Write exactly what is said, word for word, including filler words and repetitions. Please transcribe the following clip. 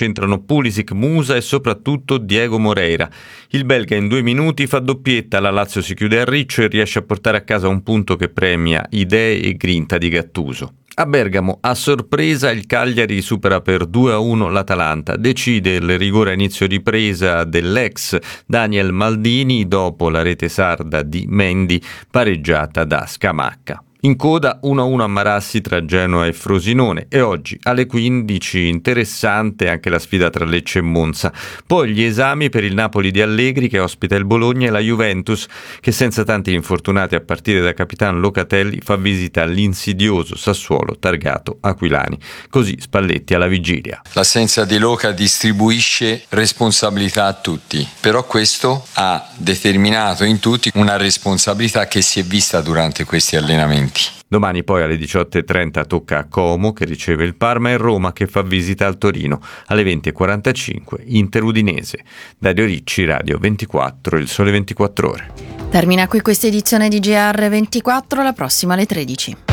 centrano Pulisic, Musa e soprattutto Diego Moreira. Il belga in due minuti fa doppietta, la Lazio si chiude a riccio e riesce a portare a casa un punto che premia idee e grinta di Gattuso. A Bergamo, a sorpresa, il Cagliari supera per due a uno l'Atalanta. Decide il rigore a inizio ripresa dell'ex Daniel Maldini dopo la rete sarda di Mendy pareggiata da Scamacca. In coda uno a uno a Marassi tra Genoa e Frosinone e oggi alle quindici interessante anche la sfida tra Lecce e Monza. Poi gli esami per il Napoli di Allegri che ospita il Bologna e la Juventus che senza tanti infortunati a partire da capitano Locatelli fa visita all'insidioso Sassuolo targato Aquilani. Così Spalletti alla vigilia. L'assenza di Loca distribuisce responsabilità a tutti, però questo ha determinato in tutti una responsabilità che si è vista durante questi allenamenti. Domani poi alle diciotto e trenta tocca a Como che riceve il Parma e Roma che fa visita al Torino. Alle venti e quarantacinque Inter Udinese. Dario Ricci, Radio ventiquattro, Il Sole ventiquattro Ore. Termina qui questa edizione di G R ventiquattro, la prossima alle tredici.